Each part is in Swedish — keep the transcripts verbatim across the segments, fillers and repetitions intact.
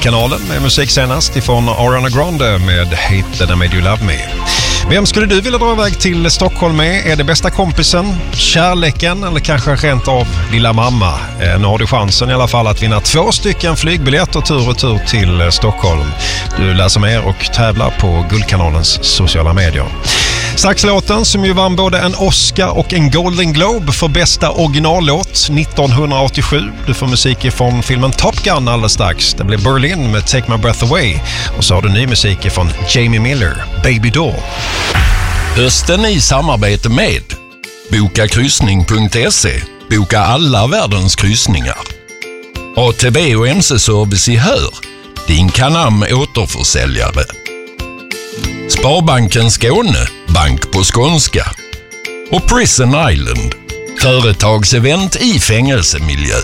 Guldkanalen med musik senast ifrån Ariana Grande med Hate That I Made You Love Me. Vem skulle du vilja dra iväg till Stockholm med? Är det bästa kompisen, kärleken eller kanske rent av lilla mamma? Nu har du chansen i alla fall att vinna två stycken flygbiljetter tur och tur till Stockholm. Du läser mer och tävlar på Guldkanalens sociala medier. Saxlåten som ju vann både en Oscar och en Golden Globe för bästa originallåt nittonhundraåttiosju. Du får musik från filmen Top Gun alldeles strax. Det blir Berlin med Take My Breath Away. Och så har du ny musik från Jamie Miller, Baby Doll. Hösten i samarbete med boka kryssning punkt se. Boka alla världens kryssningar. A T B och M C-service i Hör. Din Canam återförsäljare. Sparbanken Skåne, bank på skånska. Och Prison Island, företagsevent i fängelsemiljö.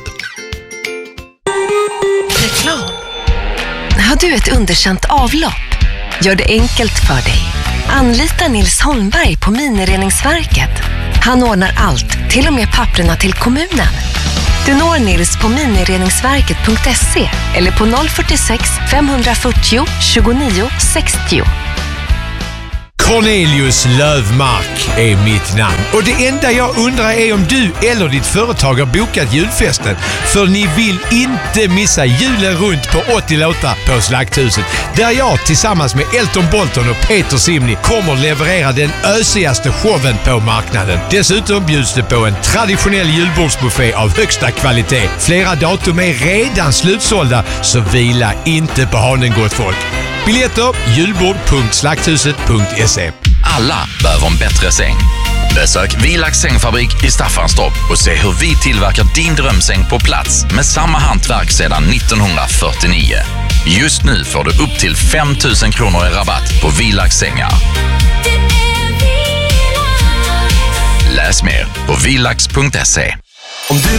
Reklam. Har du ett underkänt avlopp? Gör det enkelt för dig. Anlita Nils Holmberg på Minireningsverket. Han ordnar allt, till och med papperna till kommunen. Du når Nils på minireningsverket punkt se eller på noll fyrtiosex femhundrafyrtio tjugonio sextio. Cornelius Lövmark är mitt namn. Och det enda jag undrar är om du eller ditt företag har bokat julfesten. För ni vill inte missa julen runt på åttio låtar på Slakthuset. Där jag tillsammans med Elton Bolton och Peter Simni kommer leverera den ösigaste showen på marknaden. Dessutom bjuds det på en traditionell julbordsbuffé av högsta kvalitet. Flera datum är redan slutsålda, så vila inte på hanen, gott folk. Biljetter julbord punkt slakthuset punkt se. Alla behöver en bättre säng. Besök Vilax sängfabrik i Staffanstorp och se hur vi tillverkar din drömsäng på plats med samma hantverk sedan nittonhundrafyrtionio. Just nu får du upp till fem tusen kronor i rabatt på Vilax sängar. Läs mer på vilax punkt se. Om du